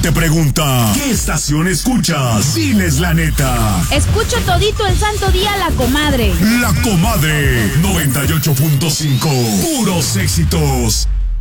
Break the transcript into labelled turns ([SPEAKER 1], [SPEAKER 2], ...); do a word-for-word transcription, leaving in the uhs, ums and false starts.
[SPEAKER 1] te pregunta, ¿qué estación escuchas? Diles la neta.
[SPEAKER 2] Escucho todito el santo día La Comadre.
[SPEAKER 1] La Comadre, noventa y ocho punto cinco. Puros éxitos.